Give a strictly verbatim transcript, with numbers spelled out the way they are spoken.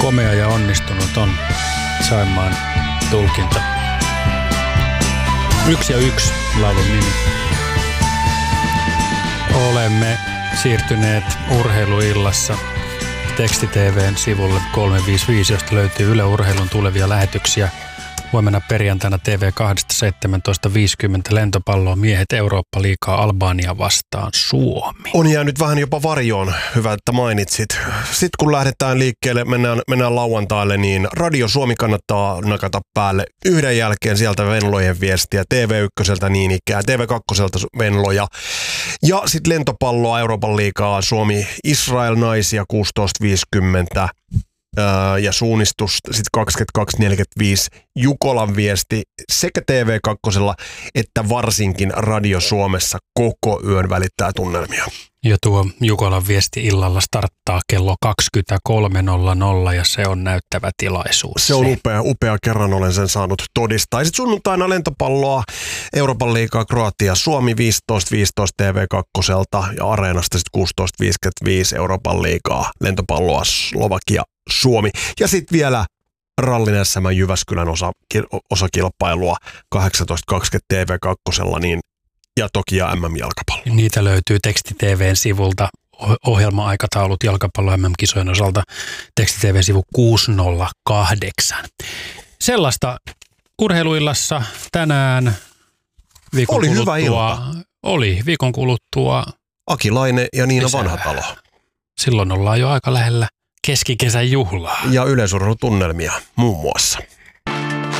Komea ja onnistunut on Saimaan tulkinta. Yksi ja yksi laulun nimi. Olemme siirtyneet urheiluillassa Teksti T V:n sivulle kolme viisi viisi, josta löytyy Yle Urheilun tulevia lähetyksiä. Huomenna perjantaina T V kaksi seitsemäntoista viisikymmentä lentopalloa miehet Eurooppa-liigaa Albania vastaan Suomi. On jäänyt vähän jopa varjoon, hyvä että mainitsit. Sitten kun lähdetään liikkeelle, mennään, mennään lauantaille, niin Radio Suomi kannattaa nakata päälle. Yhden jälkeen sieltä Venlojen viestiä, T V yksi niin ikään, T V kaksi Venloja. Ja sitten lentopalloa Euroopan liigaa Suomi Israel naisia kuusitoista viisikymmentä. Ja suunnistus sitten kaksikymmentäkaksi neljäkymmentäviisi Jukolan viesti sekä T V kaksi että varsinkin Radio Suomessa koko yön välittää tunnelmia. Ja tuo Jukolan viesti illalla starttaa kello kaksikymmentäkolme nolla nolla ja se on näyttävä tilaisuus. Se on upea, upea. Kerran olen sen saanut todistaa. Sitten sunnuntaina lentopalloa Euroopan liigaa Kroatia Suomi viisitoista viisitoista T V kaksi ja Areenasta sitten kuusitoista viisikymmentäviisi Euroopan liigaa lentopalloa Slovakia Suomi. Ja sitten vielä Rallin S M Jyväskylän osa, osakilpailua kahdeksantoista kaksikymmentä T V kaksi niin, ja toki ja M M-jalkapallo. Niitä löytyy Teksti T V:n sivulta ohjelma-aikataulut jalkapallo M M-kisojen osalta. Teksti T V-sivu kuusi nolla kahdeksan. Sellaista urheiluillassa tänään viikon oli kuluttua. Hyvä ilta. Oli viikon kuluttua. Aki Laine ja Niina lisää. Vanhatalo. Silloin ollaan jo aika lähellä keskikesän juhlaa. Ja yleisurheilutunnelmia muun muassa.